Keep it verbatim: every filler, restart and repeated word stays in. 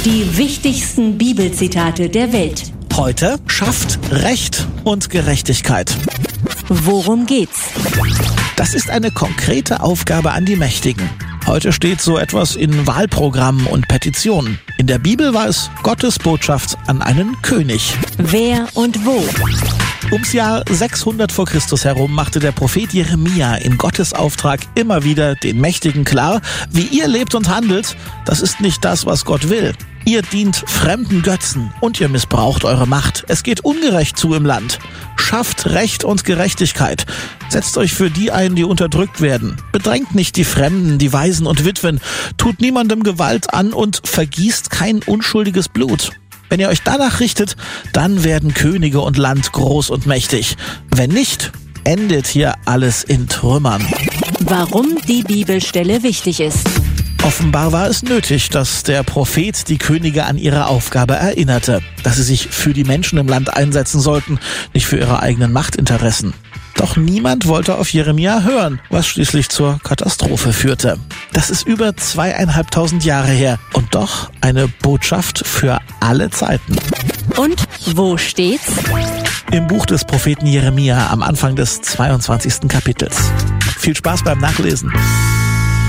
Die wichtigsten Bibelzitate der Welt. Heute schafft Recht und Gerechtigkeit. Worum geht's? Das ist eine konkrete Aufgabe an die Mächtigen. Heute steht so etwas in Wahlprogrammen und Petitionen. In der Bibel war es Gottes Botschaft an einen König. Wer und wo? Ums Jahr sechshundert vor Christus herum machte der Prophet Jeremia in Gottes Auftrag immer wieder den Mächtigen klar, wie ihr lebt und handelt, das ist nicht das, was Gott will. Ihr dient fremden Götzen und ihr missbraucht eure Macht. Es geht ungerecht zu im Land. Schafft Recht und Gerechtigkeit. Setzt euch für die ein, die unterdrückt werden. Bedrängt nicht die Fremden, die Waisen und Witwen. Tut niemandem Gewalt an und vergießt kein unschuldiges Blut. Wenn ihr euch danach richtet, dann werden Könige und Land groß und mächtig. Wenn nicht, endet hier alles in Trümmern. Warum die Bibelstelle wichtig ist. Offenbar war es nötig, dass der Prophet die Könige an ihre Aufgabe erinnerte, dass sie sich für die Menschen im Land einsetzen sollten, nicht für ihre eigenen Machtinteressen. Doch niemand wollte auf Jeremia hören, was schließlich zur Katastrophe führte. Das ist über zweieinhalbtausend Jahre her und doch eine Botschaft für alle Zeiten. Und wo steht's? Im Buch des Propheten Jeremia am Anfang des zweiundzwanzigsten Kapitels. Viel Spaß beim Nachlesen.